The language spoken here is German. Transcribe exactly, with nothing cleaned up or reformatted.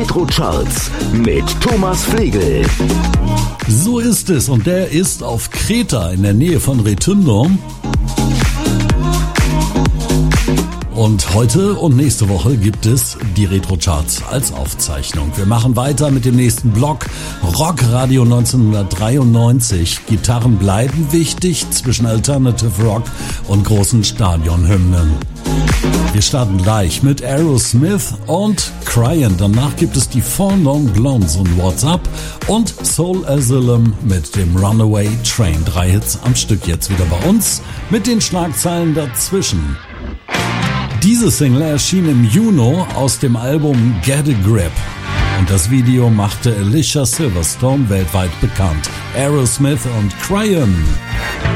Retro-Charts mit Thomas Flegel. So ist es, und der ist auf Kreta in der Nähe von Rethymno. Und heute und nächste Woche gibt es die Retro-Charts als Aufzeichnung. Wir machen weiter mit dem nächsten Block. Rockradio neunzehnhundertdreiundneunzig. Gitarren bleiben wichtig zwischen Alternative Rock und großen Stadionhymnen. Wir starten gleich mit Aerosmith und Cryin'. Danach gibt es die Four Non Blondes und What's Up und Soul Asylum mit dem Runaway Train. Drei Hits am Stück jetzt wieder bei uns mit den Schlagzeilen dazwischen. Diese Single erschien im Juni aus dem Album Get a Grip. Und das Video machte Alicia Silverstone weltweit bekannt. Aerosmith und Cryin'.